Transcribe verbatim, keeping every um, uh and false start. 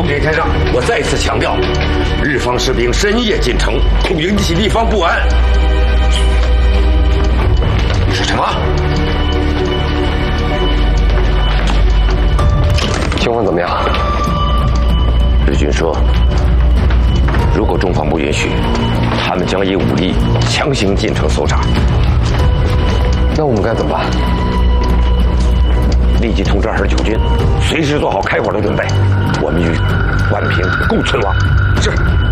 禀先生，我再次强调，日方士兵深夜进城，恐引起地方不安。是什么？ 情况怎么样？ 日军说，如果中方不允许，他们将以武力强行进城搜查。 那我们该怎么办？ 立即通知二十九军，随时做好开火的准备。我们与万平共存亡。是。